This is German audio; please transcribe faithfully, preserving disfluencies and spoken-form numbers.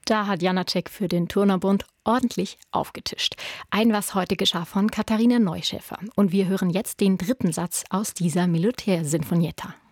Da hat Janáček für den Turnerbund ordentlich aufgetischt. Ein Was heute geschah von Katharina Neuschäfer. Und wir hören jetzt den dritten Satz aus dieser Milutär Sinfonietta.